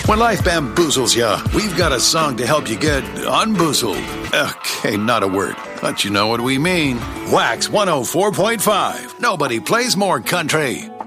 When life bamboozles you, we've got a song to help you get unboozled. Okay, not a word, but you know what we mean. Wax 104.5. Nobody plays more country.